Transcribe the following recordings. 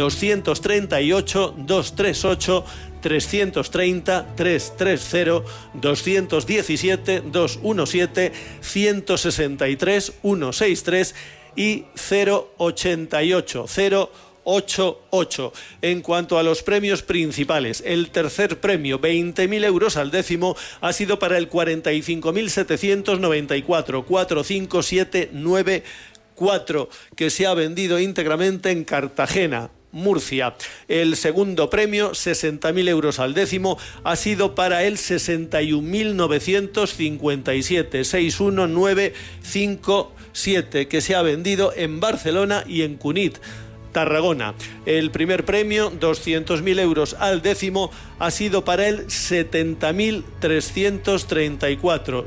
238 238 330 330, 217 217 163 163 y 088 088. En cuanto a los premios principales, el tercer premio, 20.000 euros al décimo, ha sido para el 45.794 45794, que se ha vendido íntegramente en Cartagena, Murcia. El segundo premio, 60.000 euros al décimo, ha sido para el 61.957 61957, que se ha vendido en Barcelona y en Cunit, Tarragona. El primer premio, 200.000 euros al décimo, ha sido para el 70.334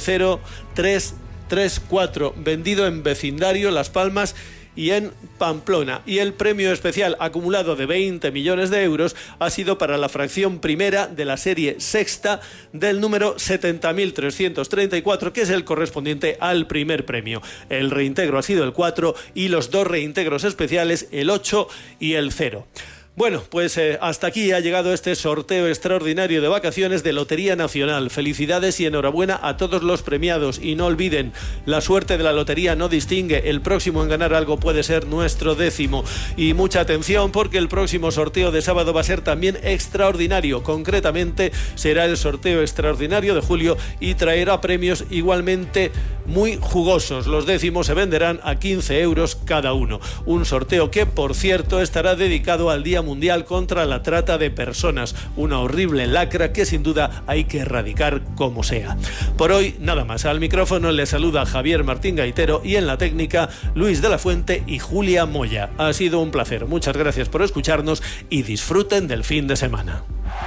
70334, vendido en Vecindario, Las Palmas y en Pamplona. Y el premio especial acumulado de 20 millones de euros ha sido para la fracción primera de la serie sexta del número 70.334, que es el correspondiente al primer premio. El reintegro ha sido el 4 y los dos reintegros especiales, el 8 y el 0. Bueno, pues hasta aquí ha llegado este sorteo extraordinario de vacaciones de Lotería Nacional. Felicidades y enhorabuena a todos los premiados. Y no olviden, la suerte de la lotería no distingue. El próximo en ganar algo puede ser nuestro décimo. Y mucha atención, porque el próximo sorteo de sábado va a ser también extraordinario. Concretamente será el sorteo extraordinario de julio y traerá premios igualmente muy jugosos. Los décimos se venderán a 15 euros cada uno. Un sorteo que, por cierto, estará dedicado al Día Mundial contra la Trata de Personas, una horrible lacra que sin duda hay que erradicar como sea. Por hoy nada más. Al micrófono le saluda Javier Martín Gaitero y en la técnica Luis de la Fuente y Julia Moya. Ha sido un placer. Muchas gracias por escucharnos y disfruten del fin de semana.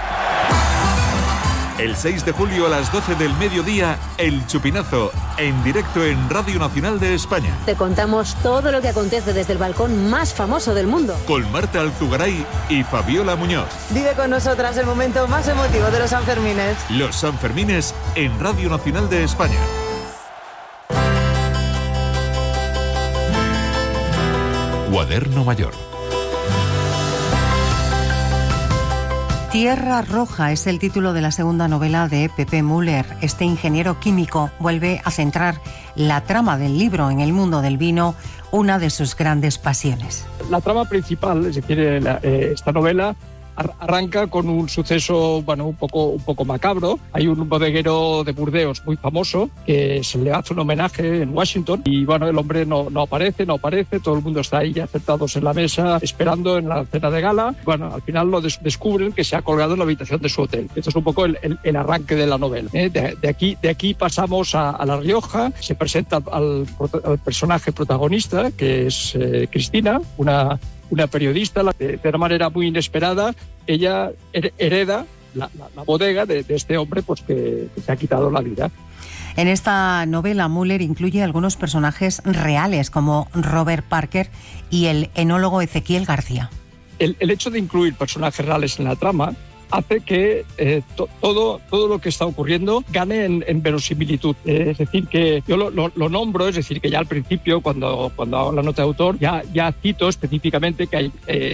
El 6 de julio a las 12 del mediodía, El Chupinazo, en directo en Radio Nacional de España. Te contamos todo lo que acontece desde el balcón más famoso del mundo. Con Marta Alzugaray y Fabiola Muñoz. Vive con nosotras el momento más emotivo de los Sanfermines. Los Sanfermines en Radio Nacional de España. Cuaderno Mayor. Tierra Roja es el título de la segunda novela de Pepe Müller. Este ingeniero químico vuelve a centrar la trama del libro en el mundo del vino, una de sus grandes pasiones. La trama principal, es decir, esta novela arranca con un suceso, un poco macabro. Hay un bodeguero de Burdeos muy famoso que se le hace un homenaje en Washington y el hombre no aparece, todo el mundo está ahí ya sentados en la mesa esperando en la cena de gala. Al final lo descubren que se ha colgado en la habitación de su hotel. Esto es un poco el arranque de la novela. De aquí pasamos a La Rioja. Se presenta al personaje protagonista, que es Cristina, una periodista. De una manera muy inesperada, ella hereda la bodega de este hombre que se ha quitado la vida. En esta novela, Müller incluye algunos personajes reales, como Robert Parker y el enólogo Ezequiel García. El hecho de incluir personajes reales en la trama hace que todo lo que está ocurriendo gane en verosimilitud. Es decir, que yo lo nombro, es decir, que ya al principio, cuando hago la nota de autor, ya cito específicamente que hay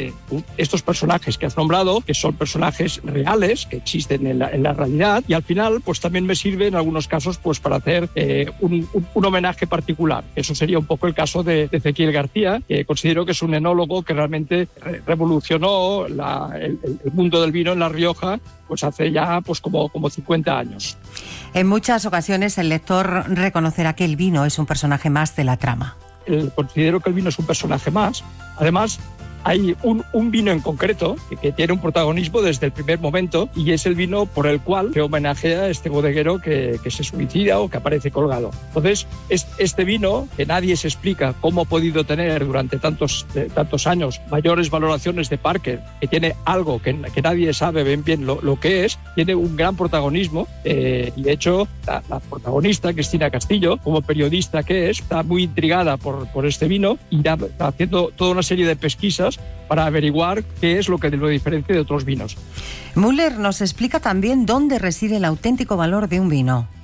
estos personajes que has nombrado, que son personajes reales, que existen en la realidad, y al final pues también me sirve en algunos casos pues para hacer un homenaje particular. Eso sería un poco el caso de Ezequiel García, que considero que es un enólogo que realmente revolucionó el mundo del vino en La Rioja, pues hace ya como 50 años. En muchas ocasiones el lector reconocerá que el vino es un personaje más de la trama. Considero que el vino es un personaje más. Además, hay un vino en concreto que tiene un protagonismo desde el primer momento, y es el vino por el cual se homenajea a este bodeguero que se suicida o que aparece colgado. Entonces, este vino, que nadie se explica cómo ha podido tener durante tantos años mayores valoraciones de Parker, que tiene algo que nadie sabe bien lo que es, tiene un gran protagonismo. Y de hecho, la protagonista, Cristina Castillo, como periodista que es, está muy intrigada por este vino y está haciendo toda una serie de pesquisas para averiguar qué es lo que lo diferencia de otros vinos. Müller nos explica también dónde reside el auténtico valor de un vino.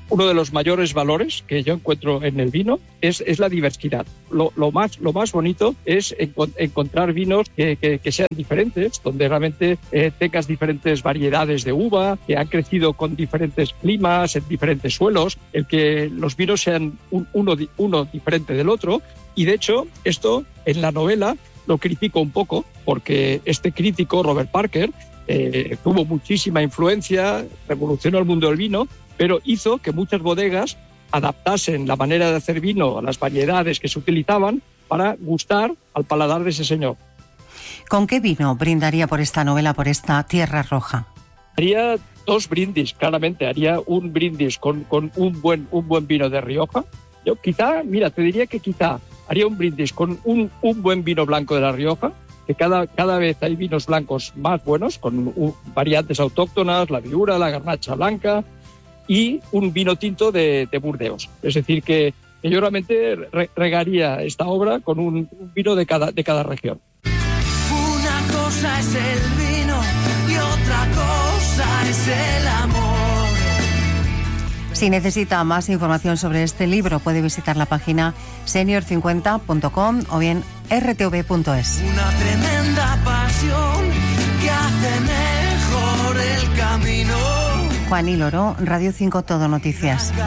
uno de los mayores valores que yo encuentro en el vino es la diversidad. Lo más bonito es encontrar vinos que sean diferentes, donde realmente tengas diferentes variedades de uva, que han crecido con diferentes climas, en diferentes suelos, el que los vinos sean uno diferente del otro. Y de hecho, esto en la novela lo critico un poco, porque este crítico, Robert Parker, tuvo muchísima influencia, revolucionó el mundo del vino, pero hizo que muchas bodegas adaptasen la manera de hacer vino a las variedades que se utilizaban para gustar al paladar de ese señor. ¿Con qué vino brindaría por esta novela, por esta Tierra Roja? Haría 2 brindis, claramente. Haría un brindis con un buen vino de Rioja. Yo te diría que haría un brindis con un buen vino blanco de La Rioja, que cada vez hay vinos blancos más buenos, con variantes autóctonas, la Viura, la Garnacha blanca, y un vino tinto de Burdeos. Es decir, que yo realmente regaría esta obra con un vino de cada región. Una cosa es el vino y otra cosa es el amor. Si necesita más información sobre este libro, puede visitar la página senior50.com o bien rtv.es. Una tremenda pasión que hace mejor el camino. Juan y Loro, Radio 5 Todo Noticias.